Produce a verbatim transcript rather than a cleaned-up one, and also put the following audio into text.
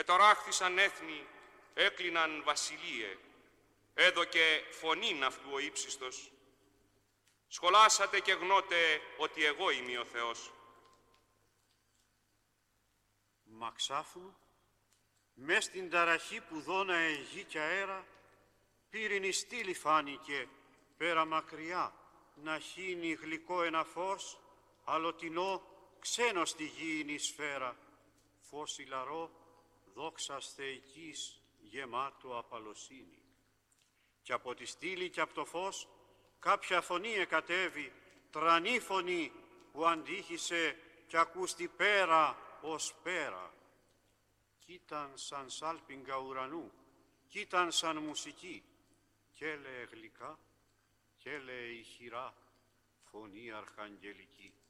ετοράχθησαν έθνη, έκλειναν βασιλείε, έδωκε φωνήν αυτού ο ύψιστος. Σχολάσατε και γνώτε ότι εγώ είμαι ο Θεός. Μα ξάφου, μες στην ταραχή που δώνα η γη κι αέρα, πύρινη στήλη φάνηκε, πέρα μακριά, να χύνει γλυκό ένα φως, αλλοτινό, ξένο στη γήινη σφαίρα, φως ηλαρό, δόξας θεϊκής, γεμάτο απαλοσύνη. Κι από τη στήλη κι από το φως, κάποια φωνή εκατέβη, τρανή φωνή, που αντίχησε κι ακούστη πέρα ως πέρα. Κι ήταν σαν σάλπιγγα ουρανού, κι ήταν σαν μουσική, κι έλεε γλυκά, κι έλεε ηχηρά, φωνή αρχαγγελική.